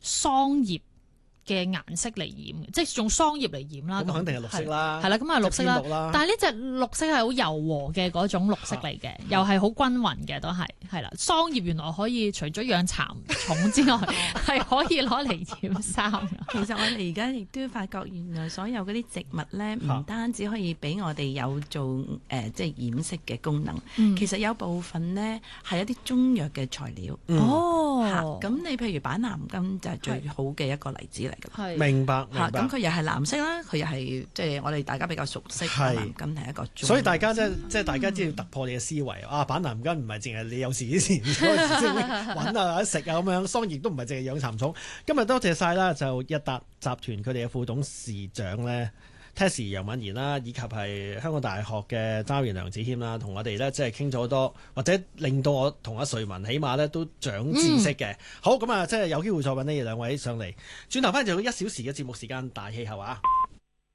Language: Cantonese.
桑葉嘅顏色嚟染，即係用桑葉嚟染啦。 咁肯定係綠色啦， 係啦，咁係綠色啦。但係呢隻綠色係好柔和嘅嗰種綠色嚟嘅，又係好均勻嘅，都係啦。桑葉原來可以除咗養蠶蟲之外，係可以攞嚟染衫。 其實我哋而家亦都發覺，原來所有嗰啲植物咧，唔單止可以俾我哋有做即係染色嘅功能，其實有部分咧係一啲中藥嘅材料。咁你譬如板藍根就係最好嘅一個例子嚟㗎。 明白。 咁佢又係藍色啦，佢又係即係我哋大家比較熟悉板藍根係一個。 所以大家即係大家都要突破你嘅思維啊！板藍根唔係淨係你有事之前嗰陣時先揾啊或者食啊咁樣，桑葉都唔係淨係養蠶蟲。今日多謝晒啦，就日達集團佢哋嘅副董事長咧。Tessie 楊敏賢啦，以及係香港大學嘅莊嚴梁子謙啦，同我哋咧即係傾咗好多，或者令到我同阿瑞文起碼咧都長知識嘅。好咁啊，即係有機會再揾呢兩位上嚟。轉頭翻就1小時嘅節目時間大氣候啊！